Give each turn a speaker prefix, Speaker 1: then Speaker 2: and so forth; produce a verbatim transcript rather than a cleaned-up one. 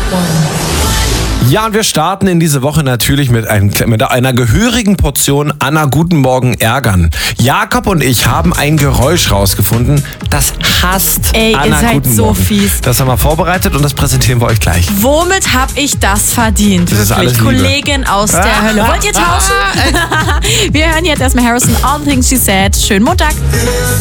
Speaker 1: Ja, und wir starten in diese Woche natürlich mit, ein, mit einer gehörigen Portion Anna Guten Morgen ärgern. Jakob und ich haben ein Geräusch rausgefunden, das hasst
Speaker 2: Ey,
Speaker 1: Anna
Speaker 2: ihr seid
Speaker 1: Guten
Speaker 2: so
Speaker 1: Morgen.
Speaker 2: fies.
Speaker 1: Das haben wir vorbereitet und das präsentieren wir euch gleich.
Speaker 2: Womit hab ich das verdient?
Speaker 1: Das ist
Speaker 2: Wirklich,
Speaker 1: alles Liebe.
Speaker 2: Kollegin aus der Hölle. Wollt ihr tauschen? Wir hören jetzt erstmal Harrison, All the Things She Said. Schönen Montag.